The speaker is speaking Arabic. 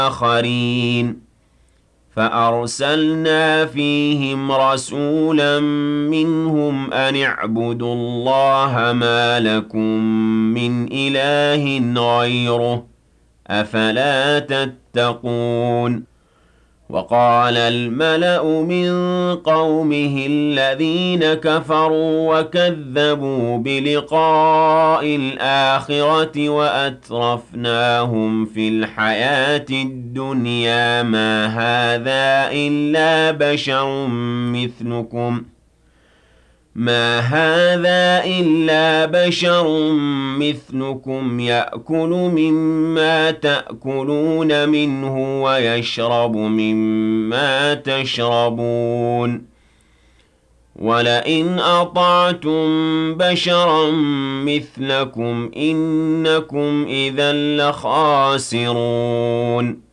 آخرين فأرسلنا فيهم رسولا منهم أن اعبدوا الله ما لكم من إله غيره أفلا تتقون وقال الملأ من قومه الذين كفروا وكذبوا بلقاء الآخرة وأترفناهم في الحياة الدنيا ما هذا إلا بشر مثلكم يأكل مما تأكلون منه ويشرب مما تشربون ولئن أطعتم بشرا مثلكم إنكم إذا لخاسرون